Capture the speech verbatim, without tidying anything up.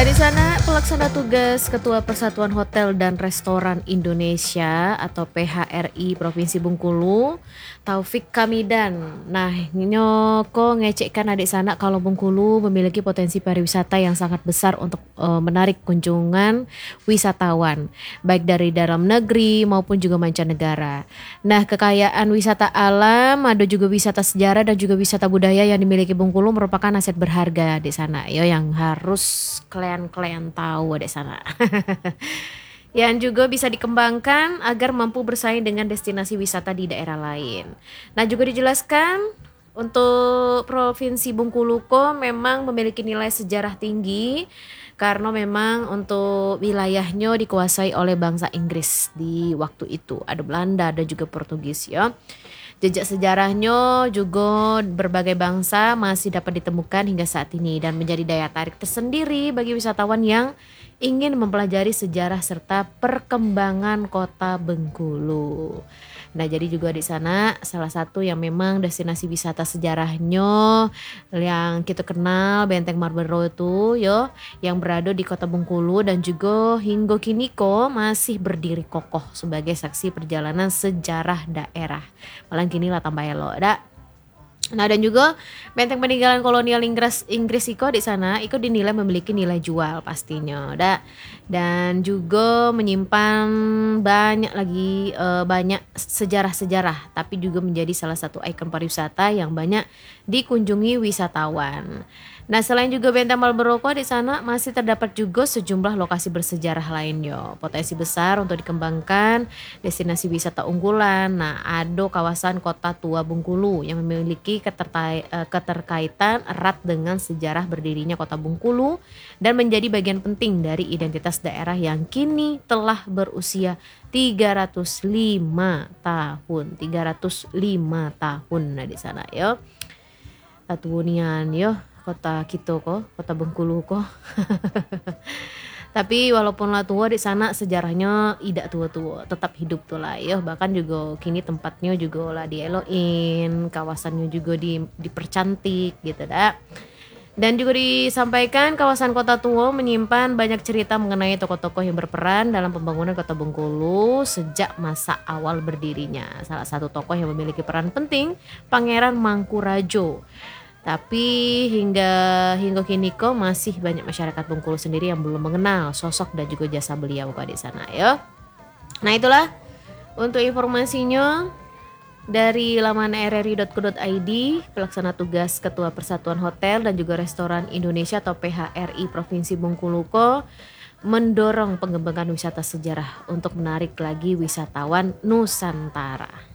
Dari sana, pelaksana tugas Ketua Persatuan Hotel dan Restoran Indonesia atau P H R I Provinsi Bengkulu, Taufik Kamidan. Nah, nyoko ngecekkan adik sana kalau Bengkulu memiliki potensi pariwisata yang sangat besar untuk eh, menarik kunjungan wisatawan, baik dari dalam negeri maupun juga mancanegara. Nah, kekayaan wisata alam, ada juga wisata sejarah dan juga wisata budaya yang dimiliki Bengkulu merupakan aset berharga di sana, yo yang harus kalian-kalian tahu di sana. Yang juga bisa dikembangkan agar mampu bersaing dengan destinasi wisata di daerah lain. Nah, juga dijelaskan untuk Provinsi Bengkulu kok memang memiliki nilai sejarah tinggi karena memang untuk wilayahnya dikuasai oleh bangsa Inggris di waktu itu. Ada Belanda dan juga Portugis ya. Jejak sejarahnya juga berbagai bangsa masih dapat ditemukan hingga saat ini dan menjadi daya tarik tersendiri bagi wisatawan yang ingin mempelajari sejarah serta perkembangan kota Bengkulu. Nah, jadi juga di sana salah satu yang memang destinasi wisata sejarahnya yang kita kenal Benteng Marlborough itu yo yang berada di kota Bengkulu dan juga hingga kini kok masih berdiri kokoh sebagai saksi perjalanan sejarah daerah. Malah kini lah tambah elok dak. Nah, dan juga benteng peninggalan kolonial Inggris Inggris Iko di sana Iko dinilai memiliki nilai jual pastinya dak, dan juga menyimpan banyak lagi eh, banyak sejarah-sejarah, tapi juga menjadi salah satu ikon pariwisata yang banyak dikunjungi wisatawan. Nah, selain juga benteng Marlborough di sana masih terdapat juga sejumlah lokasi bersejarah lainnya. Potensi besar untuk dikembangkan destinasi wisata unggulan. Nah, ada kawasan Kota Tua Bengkulu yang memiliki ketertai- eh, keterkaitan erat dengan sejarah berdirinya Kota Bengkulu dan menjadi bagian penting dari identitas daerah yang kini telah berusia tiga ratus lima tahun. tiga ratus lima tahun nah di sana ya. Tatunian yo kota kita kok, kota Bengkulu kok. Tapi walaupun lah tua di sana sejarahnya tidak tua-tua, tetap hidup tuh lah ya. Bahkan juga kini tempatnya juga lah dieloin, kawasannya juga di, dipercantik gitu dah. Dan juga disampaikan kawasan Kota Tua menyimpan banyak cerita mengenai tokoh-tokoh yang berperan dalam pembangunan Kota Bengkulu sejak masa awal berdirinya. Salah satu tokoh yang memiliki peran penting, Pangeran Mangkuradjo. Tapi hingga hingga kini kok masih banyak masyarakat Bengkulu sendiri yang belum mengenal sosok dan juga jasa beliau kok di sana ya. Nah, itulah untuk informasinya dari laman r r i dot co dot i d, pelaksana tugas Ketua Persatuan Hotel dan juga Restoran Indonesia atau P H R I Provinsi Bengkulu kok mendorong pengembangan wisata sejarah untuk menarik lagi wisatawan Nusantara.